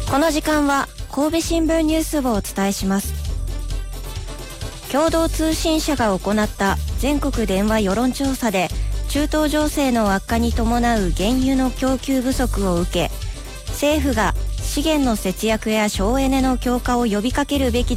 この時間は神戸新聞ニュースをお伝えします。共同通信社が行った全国電話世論調査で、中東情勢の悪化に伴う原油の供給不足を受け、政府が資源の節約や省エネの強化を呼びかけるべき